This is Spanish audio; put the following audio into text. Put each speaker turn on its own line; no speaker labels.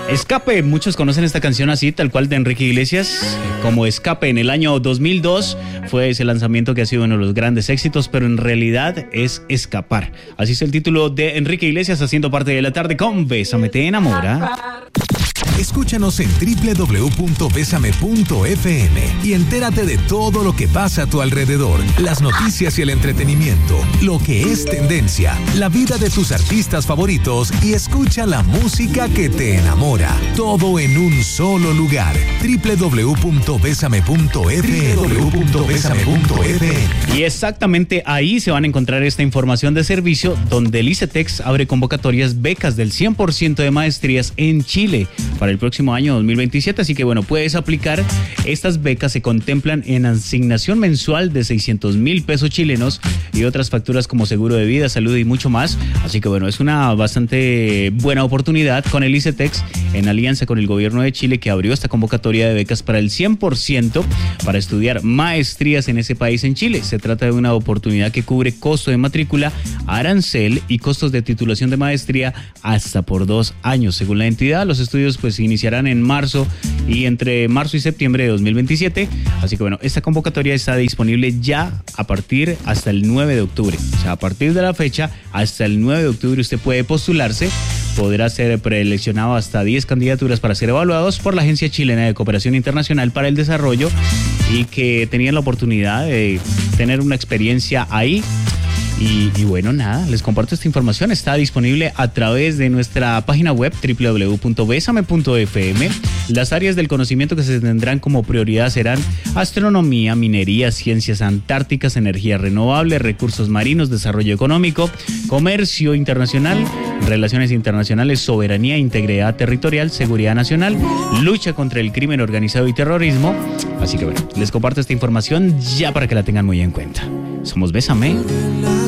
Escape, muchos conocen esta canción así, tal cual de Enrique Iglesias, como Escape. En el año 2002 fue ese lanzamiento que ha sido uno de los grandes éxitos, pero en realidad es Escapar. Así es el título de Enrique Iglesias, haciendo parte de la tarde con Bésame te enamora.
Escúchanos en www.besame.fm y entérate de todo lo que pasa a tu alrededor, las noticias y el entretenimiento, lo que es tendencia, la vida de tus artistas favoritos y escucha la música que te enamora. Todo en un solo lugar. www.besame.fm.
Y exactamente ahí se van a encontrar esta información de servicio donde el ICETEX abre convocatorias, becas del 100% de maestrías en Chile para el próximo año 2027, así que bueno, puedes aplicar. Estas becas se contemplan en asignación mensual de 600,000 pesos chilenos y otras facturas como seguro de vida, salud y mucho más, así que bueno, es una bastante buena oportunidad con el ICETEX en alianza con el gobierno de Chile, que abrió esta convocatoria de becas para el 100% para estudiar maestrías en ese país en Chile. Se trata de una oportunidad que cubre costo de matrícula, arancel y costos de titulación de maestría hasta por 2 años. Según la entidad, los estudios pues iniciarán en marzo y entre marzo y septiembre de 2027. Así que bueno, esta convocatoria está disponible ya a partir hasta el 9 de octubre. O sea, a partir de la fecha hasta el 9 de octubre usted puede postularse. Podrá ser preseleccionado hasta 10 candidaturas para ser evaluados por la Agencia Chilena de Cooperación Internacional para el Desarrollo y que tenían la oportunidad de tener una experiencia ahí. Y bueno, nada, les comparto esta información. Está disponible a través de nuestra página web www.besame.fm. Las áreas del conocimiento que se tendrán como prioridad serán astronomía, minería, ciencias antárticas, energía renovable, recursos marinos, desarrollo económico, comercio internacional, relaciones internacionales, soberanía, integridad territorial, seguridad nacional, lucha contra el crimen organizado y terrorismo. Así que bueno, les comparto esta información ya para que la tengan muy en cuenta. Somos Bésame.